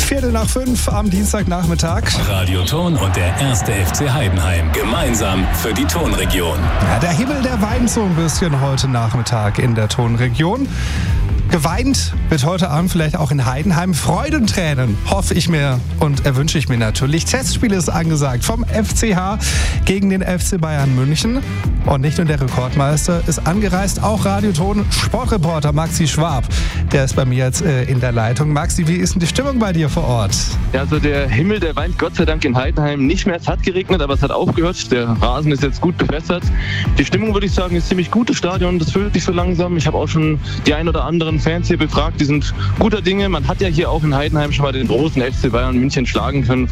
4:45 am Dienstagnachmittag. Radioton und der 1. FC Heidenheim gemeinsam für die Tonregion. Ja, der Himmel, der weint so ein bisschen heute Nachmittag in der Tonregion. Geweint wird heute Abend vielleicht auch in Heidenheim. Freudentränen hoffe ich mir und erwünsche ich mir natürlich. Testspiel ist angesagt vom FCH gegen den FC Bayern München. Und nicht nur der Rekordmeister ist angereist, auch Radioton Sportreporter Maxi Schwab. Der ist bei mir jetzt in der Leitung. Maxi, wie ist denn die Stimmung bei dir vor Ort? Ja, also der Himmel, der weint Gott sei Dank in Heidenheim nicht mehr. Es hat geregnet, aber es hat aufgehört. Der Rasen ist jetzt gut bewässert. Die Stimmung, würde ich sagen, ist ziemlich gut. Das Stadion, das füllt sich so langsam. Ich habe auch schon die ein oder anderen Fans hier befragt. Die sind guter Dinge. Man hat ja hier auch in Heidenheim schon mal den großen FC Bayern München schlagen können.